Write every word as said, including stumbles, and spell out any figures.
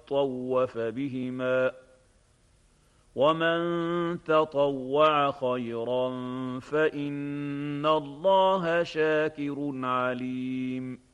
طوف بهما ومن تطوع خيرا فإن الله شاكر عليم